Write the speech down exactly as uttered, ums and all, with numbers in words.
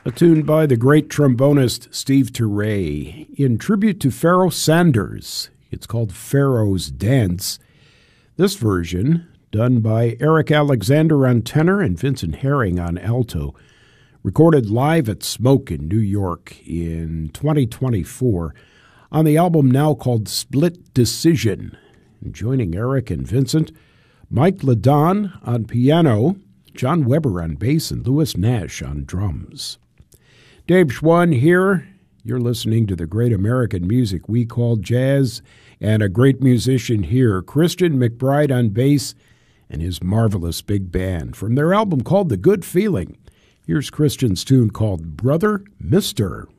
A tune by the great trombonist Steve Turre in tribute to Pharoah Sanders. It's called Pharaoh's Dance. This version, done by Eric Alexander on tenor and Vincent Herring on alto, recorded live at Smoke in New York in twenty twenty-four on the album now called Split Decision. And joining Eric and Vincent, Mike Ladon on piano, John Weber on bass, and Louis Nash on drums. Dave Schwann here. You're listening to the great American music we call jazz, and a great musician here, Christian McBride on bass, and his marvelous big band. From their album called The Good Feeling, here's Christian's tune called Brother Mister